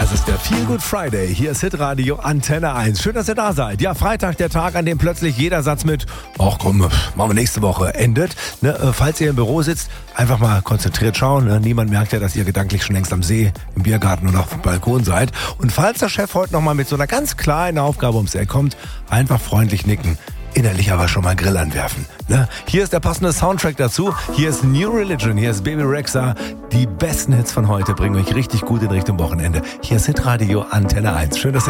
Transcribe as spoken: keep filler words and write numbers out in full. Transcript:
Es ist der Feel Good Friday. Hier ist Hitradio Antenne eins. Schön, dass ihr da seid. Ja, Freitag, der Tag, an dem plötzlich jeder Satz mit ach komm, machen wir nächste Woche endet. Ne, falls ihr im Büro sitzt, einfach mal konzentriert schauen. Ne? Niemand merkt ja, dass ihr gedanklich schon längst am See, im Biergarten oder auf dem Balkon seid. Und falls der Chef heute nochmal mit so einer ganz kleinen Aufgabe ums Eck kommt, einfach freundlich nicken. Innerlich aber schon mal Grill anwerfen. Ne? Hier ist der passende Soundtrack dazu. Hier ist New Religion, hier ist Baby Rexha. Die besten Hits von heute bringen euch richtig gut in Richtung Wochenende. Hier ist Hitradio Antenne eins. Schön, dass ihr